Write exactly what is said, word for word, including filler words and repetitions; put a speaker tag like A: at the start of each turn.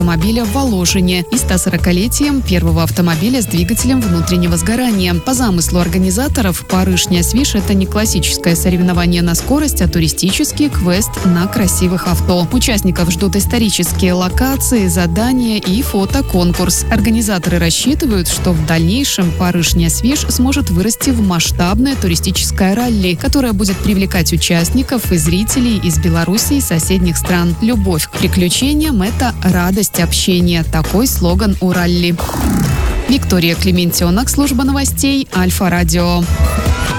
A: автомобиля в Воложине и сто сорокалетием первого автомобиля с двигателем внутреннего сгорания. По замыслу организаторов, Париж-Нясвиш – это не классическое соревнование на скорость, а туристический квест на красивых авто. Участников ждут исторические локации, задания и фотоконкурс. Организаторы рассчитывают, что в дальнейшем Париж-Нясвиш сможет вырасти в масштабное туристическое ралли, которое будет привлекать участников и зрителей из Беларуси и соседних стран. Любовь к приключениям – это радость общения. Такой слоган у ралли. Виктория Клементьонок, служба новостей Альфа Радио.